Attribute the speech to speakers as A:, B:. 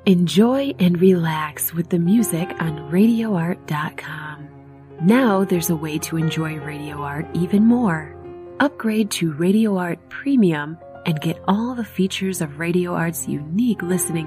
A: Enjoy and relax with the music on RadioArt.com. Now there's a way to enjoy Radio Art even more. Upgrade to Radio Art Premium and get all the features of Radio Art's unique listening